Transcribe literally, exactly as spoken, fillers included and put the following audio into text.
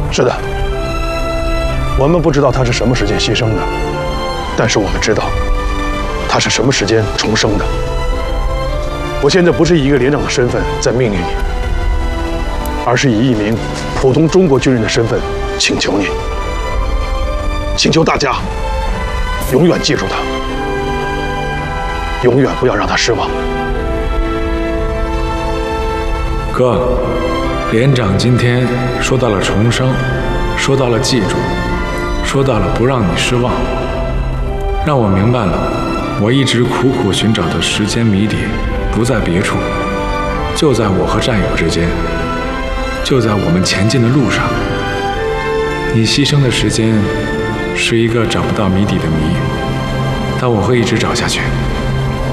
是的，我们不知道他是什么时间牺牲的，但是我们知道他是什么时间重生的。我现在不是以一个连长的身份在命令你，而是以一名普通中国军人的身份请求你，请求大家永远记住他，永远不要让他失望。 哥，连长今天说到了重生，说到了记住，说到了不让你失望，让我明白了，我一直苦苦寻找的时间谜底不在别处，就在我和战友之间，就在我们前进的路上。你牺牲的时间是一个找不到谜底的谜，但我会一直找下去。